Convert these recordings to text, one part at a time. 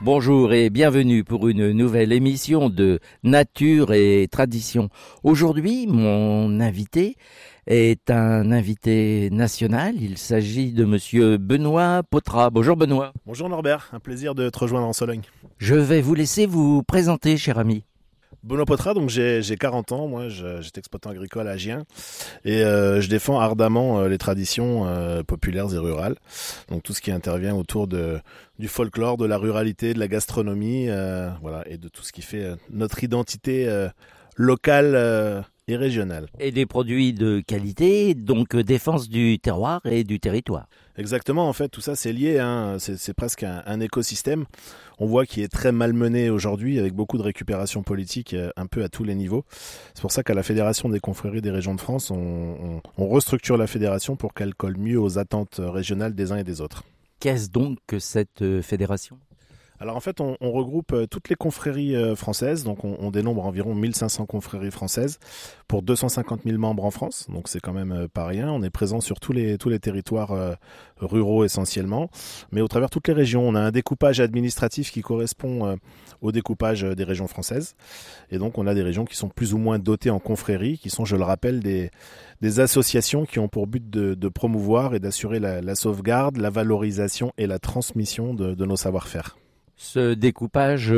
Bonjour et bienvenue pour une nouvelle émission de Nature et Tradition. Aujourd'hui, mon invité est un invité national. Il s'agit de monsieur Benoît Pottrat. Bonjour Benoît. Bonjour Norbert, un plaisir de te rejoindre en Sologne. Je vais vous laisser vous présenter, cher ami. Benoît Pottrat, donc j'ai 40 ans, moi j'étais exploitant agricole à Gien et je défends ardemment les traditions populaires et rurales. Donc tout ce qui intervient autour du folklore, de la ruralité, de la gastronomie, voilà, et de tout ce qui fait notre identité locale et régionale. Et des produits de qualité, donc défense du terroir et du territoire. Exactement, en fait, tout ça c'est lié, hein. C'est presque un écosystème. On voit qu'il est très malmené aujourd'hui avec beaucoup de récupération politique un peu à tous les niveaux. C'est pour ça qu'à la Fédération des confréries des régions de France, on restructure la fédération pour qu'elle colle mieux aux attentes régionales des uns et des autres. Qu'est-ce donc que cette fédération ? Alors en fait, on regroupe toutes les confréries françaises, donc on dénombre environ 1500 confréries françaises pour 250 000 membres en France, donc c'est quand même pas rien. On est présent sur tous les territoires ruraux essentiellement, mais au travers de toutes les régions. On a un découpage administratif qui correspond au découpage des régions françaises, et donc on a des régions qui sont plus ou moins dotées en confréries, qui sont, je le rappelle, des associations qui ont pour but de promouvoir et d'assurer la sauvegarde, la valorisation et la transmission de nos savoir-faire. Ce découpage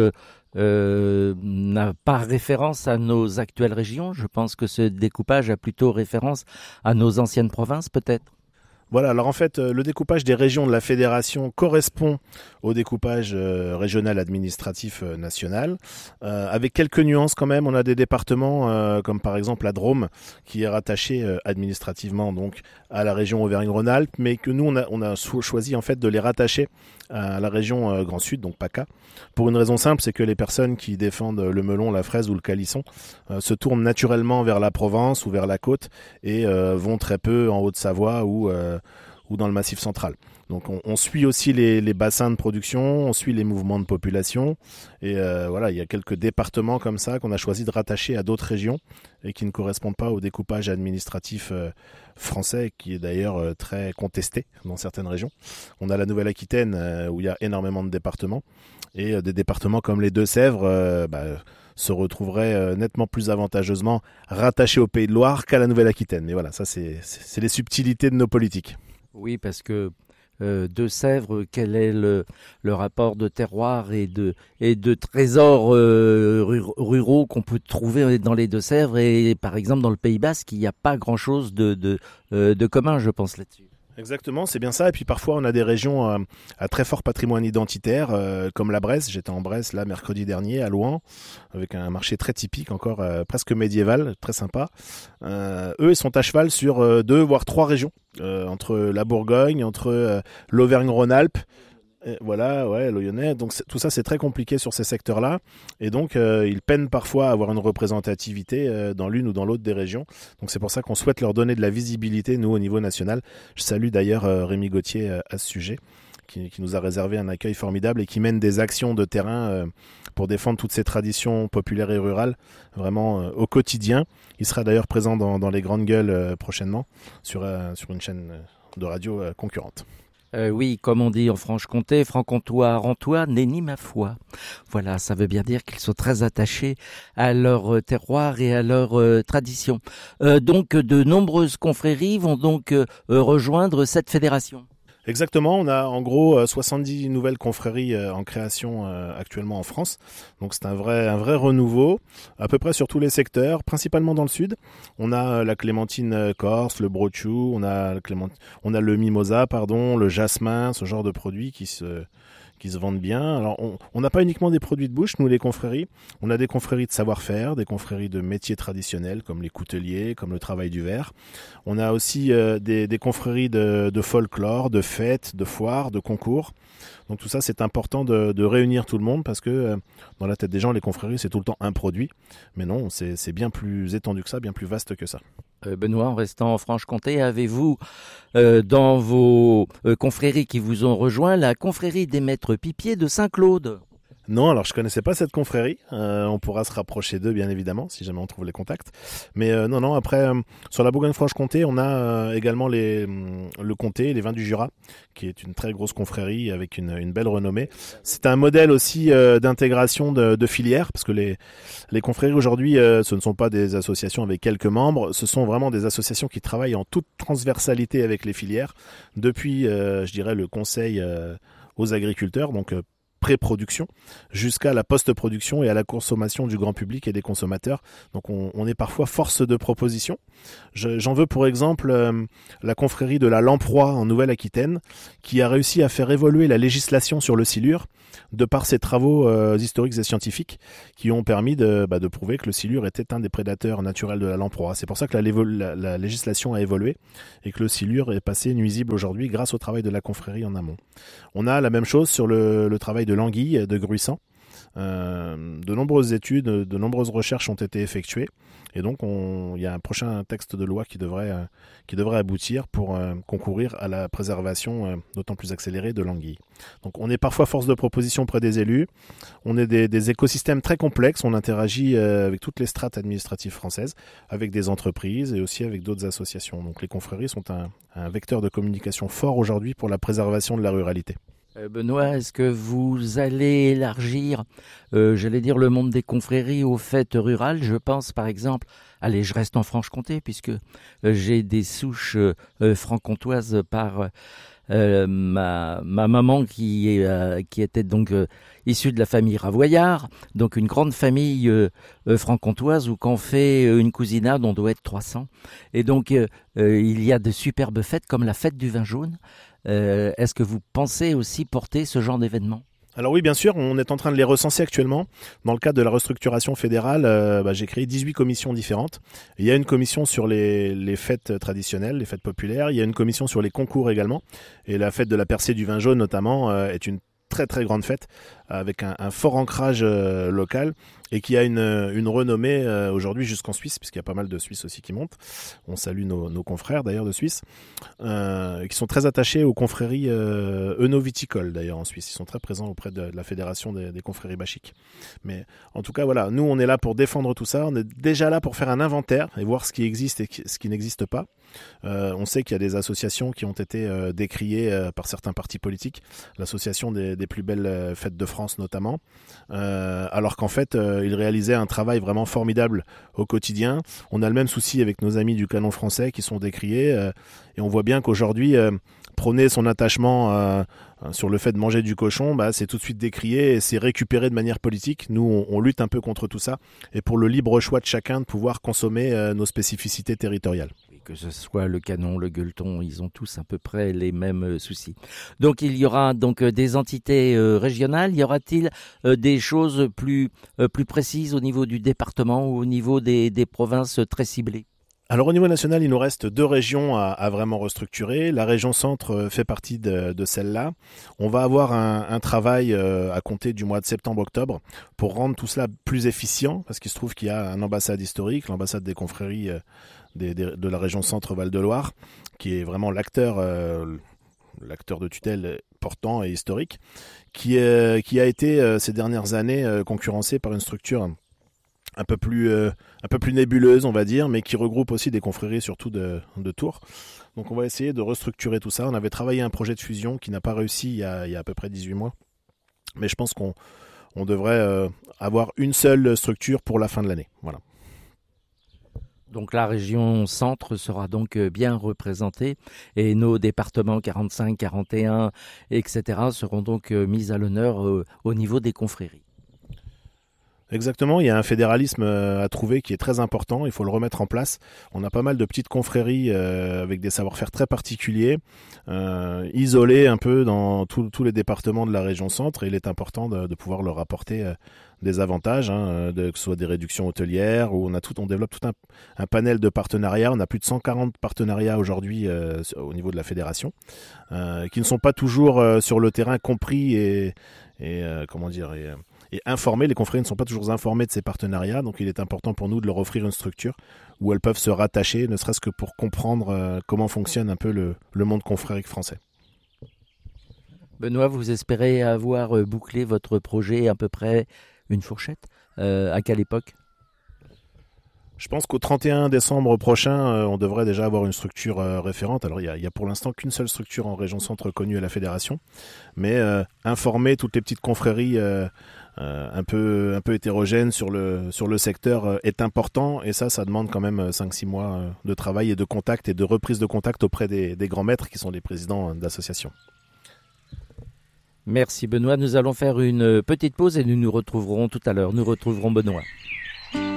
n'a pas référence à nos actuelles régions. Je pense que ce découpage a plutôt référence à nos anciennes provinces, peut-être. Voilà, alors en fait, le découpage des régions de la fédération correspond au découpage régional administratif national, avec quelques nuances quand même. On a des départements comme par exemple la Drôme, qui est rattachée administrativement donc à la région Auvergne-Rhône-Alpes, mais que nous on a choisi en fait de les rattacher à la région Grand Sud, donc PACA, pour une raison simple, c'est que les personnes qui défendent le melon, la fraise ou le calisson se tournent naturellement vers la Provence ou vers la côte et vont très peu en Haute-Savoie ou dans le Massif central. Donc on suit aussi les bassins de production, on suit les mouvements de population et voilà, il y a quelques départements comme ça qu'on a choisi de rattacher à d'autres régions et qui ne correspondent pas au découpage administratif français qui est d'ailleurs très contesté dans certaines régions. On a la Nouvelle-Aquitaine où il y a énormément de départements et des départements comme les Deux-Sèvres se retrouveraient nettement plus avantageusement rattachés au Pays de Loire qu'à la Nouvelle-Aquitaine. Mais voilà, ça c'est les subtilités de nos politiques. Oui, parce que Deux-Sèvres, quel est le rapport de terroir et de trésors ruraux qu'on peut trouver dans les Deux-Sèvres et par exemple dans le Pays Basque, il n'y a pas grand-chose de commun, je pense, là-dessus. Exactement, c'est bien ça. Et puis parfois, on a des régions à très fort patrimoine identitaire, comme la Bresse. J'étais en Bresse là mercredi dernier à Louhans, avec un marché très typique, encore presque médiéval, très sympa. Eux, ils sont à cheval sur 2 voire 3 régions, entre la Bourgogne, entre l'Auvergne-Rhône-Alpes. Voilà, ouais, le Lyonnais. Donc tout ça, c'est très compliqué sur ces secteurs-là. Et donc, ils peinent parfois à avoir une représentativité dans l'une ou dans l'autre des régions. Donc c'est pour ça qu'on souhaite leur donner de la visibilité, nous, au niveau national. Je salue d'ailleurs Rémi Gauthier à ce sujet, qui nous a réservé un accueil formidable et qui mène des actions de terrain pour défendre toutes ces traditions populaires et rurales, vraiment au quotidien. Il sera d'ailleurs présent dans les Grandes Gueules prochainement, sur une chaîne de radio concurrente. Oui, comme on dit en Franche-Comté, Franc-Comtois, Rantois, nenni ma foi. Voilà, ça veut bien dire qu'ils sont très attachés à leur terroir et à leur tradition. Donc, de nombreuses confréries vont donc rejoindre cette fédération. Exactement, on a en gros 70 nouvelles confréries en création actuellement en France. Donc c'est un vrai renouveau, à peu près sur tous les secteurs, principalement dans le sud. On a la clémentine corse, le brochou, on a le mimosa, le jasmin, ce genre de produits qui se vendent bien. Alors, on n'a pas uniquement des produits de bouche, nous les confréries. On a des confréries de savoir-faire, des confréries de métiers traditionnels, comme les couteliers, comme le travail du verre. On a aussi des confréries de folklore, de fêtes, de foires, de concours. Donc tout ça, c'est important de réunir tout le monde parce que dans la tête des gens, les confréries, c'est tout le temps un produit. Mais non, c'est bien plus étendu que ça, bien plus vaste que ça. Benoît, en restant en Franche-Comté, avez-vous dans vos confréries qui vous ont rejoint la confrérie des maîtres pipiers de Saint-Claude ? Non, alors je connaissais pas cette confrérie. On pourra se rapprocher d'eux, bien évidemment, si jamais on trouve les contacts. Mais non. Après, sur la Bourgogne-Franche-Comté, on a également le comté, les vins du Jura, qui est une très grosse confrérie avec une belle renommée. C'est un modèle aussi d'intégration de filières, parce que les confréries aujourd'hui, ce ne sont pas des associations avec quelques membres, ce sont vraiment des associations qui travaillent en toute transversalité avec les filières, depuis, je dirais, le conseil aux agriculteurs, donc pré-production jusqu'à la post-production et à la consommation du grand public et des consommateurs. Donc on est parfois force de proposition. J'en veux pour exemple la confrérie de la Lamproie en Nouvelle-Aquitaine qui a réussi à faire évoluer la législation sur le silure de par ses travaux historiques et scientifiques qui ont permis de prouver que le silure était un des prédateurs naturels de la lamproie. C'est pour ça que la législation a évolué et que le silure est passé nuisible aujourd'hui grâce au travail de la confrérie en amont. On a la même chose sur le travail de l'anguille de Gruissant. De nombreuses études, de nombreuses recherches ont été effectuées et donc il y a un prochain texte de loi qui devrait aboutir pour concourir à la préservation d'autant plus accélérée de l'anguille. Donc on est parfois force de proposition auprès des élus, on est des écosystèmes très complexes, on interagit avec toutes les strates administratives françaises, avec des entreprises et aussi avec d'autres associations. Donc les confréries sont un vecteur de communication fort aujourd'hui pour la préservation de la ruralité. Benoît, est-ce que vous allez élargir, j'allais dire, le monde des confréries aux fêtes rurales? Je pense par exemple, allez, je reste en Franche-Comté puisque j'ai des souches franc-comtoises par ma maman qui était donc issue de la famille Ravoyard, donc une grande famille franc-comtoise où quand on fait une cousinade, on doit être 300. Et donc il y a de superbes fêtes comme la fête du vin jaune. Est-ce que vous pensez aussi porter ce genre d'événement ? Alors oui, bien sûr, on est en train de les recenser actuellement. Dans le cadre de la restructuration fédérale, j'ai créé 18 commissions différentes. Il y a une commission sur les fêtes traditionnelles, les fêtes populaires. Il y a une commission sur les concours également. Et la fête de la percée du vin jaune notamment est une très très grande fête avec un fort ancrage local et qui a une renommée aujourd'hui jusqu'en Suisse, puisqu'il y a pas mal de Suisses aussi qui montent. On salue nos confrères d'ailleurs de Suisse, qui sont très attachés aux confréries œnoviticoles d'ailleurs en Suisse. Ils sont très présents auprès de la fédération des confréries bachiques. Mais en tout cas, voilà, nous on est là pour défendre tout ça. On est déjà là pour faire un inventaire et voir ce qui existe et ce qui n'existe pas. On sait qu'il y a des associations qui ont été décriées par certains partis politiques, l'association des plus belles fêtes de France notamment, alors qu'en fait ils réalisaient un travail vraiment formidable au quotidien. On a le même souci avec nos amis du canon français qui sont décriés et on voit bien qu'aujourd'hui prôner son attachement sur le fait de manger du cochon, c'est tout de suite décrié et c'est récupéré de manière politique. Nous on lutte un peu contre tout ça et pour le libre choix de chacun de pouvoir consommer nos spécificités territoriales. Que ce soit le canon, le gueuleton, ils ont tous à peu près les mêmes soucis. Donc il y aura donc des entités régionales. Y aura-t-il des choses plus précises au niveau du département ou au niveau des provinces très ciblées ? Alors au niveau national, il nous reste 2 régions à vraiment restructurer. La région centre fait partie de celle-là. On va avoir un travail à compter du mois de septembre-octobre pour rendre tout cela plus efficient, parce qu'il se trouve qu'il y a une ambassade historique, l'ambassade des confréries de la région centre-Val de Loire, qui est vraiment l'acteur de tutelle portant et historique, qui a été ces dernières années concurrencé par une structure un peu plus nébuleuse, on va dire, mais qui regroupe aussi des confréries, surtout de Tours. Donc on va essayer de restructurer tout ça. On avait travaillé un projet de fusion qui n'a pas réussi il y a à peu près 18 mois. Mais je pense qu'on devrait avoir une seule structure pour la fin de l'année. Voilà. Donc la région centre sera donc bien représentée et nos départements 45, 41, etc. seront donc mis à l'honneur au niveau des confréries. Exactement, il y a un fédéralisme à trouver qui est très important, il faut le remettre en place. On a pas mal de petites confréries avec des savoir-faire très particuliers, isolées un peu dans tous les départements de la région centre, et il est important de pouvoir leur apporter des avantages, que ce soit des réductions hôtelières, où on développe tout un panel de partenariats. On a plus de 140 partenariats aujourd'hui au niveau de la fédération, qui ne sont pas toujours sur le terrain compris et informés. Les confréries ne sont pas toujours informées de ces partenariats, donc il est important pour nous de leur offrir une structure où elles peuvent se rattacher, ne serait-ce que pour comprendre comment fonctionne un peu le monde confrérique français. Benoît, vous espérez avoir bouclé votre projet à peu près une fourchette. À quelle époque? Je pense qu'au 31 décembre prochain, on devrait déjà avoir une structure référente. Alors, il y a pour l'instant qu'une seule structure en région centre connue à la fédération, mais informer toutes les petites confréries un peu hétérogènes sur le secteur est important, et ça demande quand même 5-6 mois de travail et de contact et de reprise de contact auprès des grands maîtres qui sont les présidents d'associations. Merci Benoît, nous allons faire une petite pause et nous nous retrouverons tout à l'heure. Nous retrouverons Benoît.